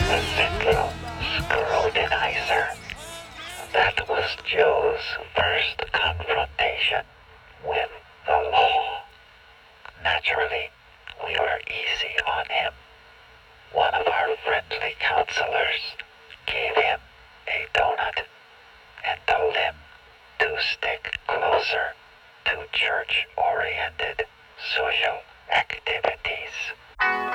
The Central Scrutinizer. That was Joe's first confrontation with the law. Naturally, we were easy on him. One of our friendly counselors gave him a donut and told him to stick closer to church-oriented social activities.